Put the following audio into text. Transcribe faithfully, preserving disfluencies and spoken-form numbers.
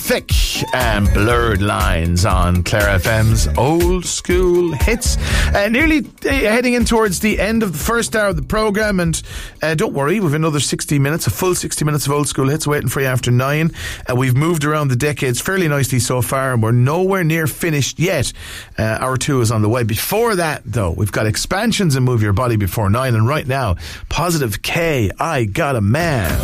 Thick and Blurred Lines on Clare F M's Old School Hits. Uh, nearly uh, heading in towards the end of the first hour of the programme, and uh, don't worry, we've another sixty minutes, a full sixty minutes of Old School Hits waiting for you after nine. Uh, we've moved around the decades fairly nicely so far, and we're nowhere near finished yet. Uh, hour two is on the way. Before that, though, we've got Expansions and Move Your Body before nine, and right now, Positive K, I Got a Man.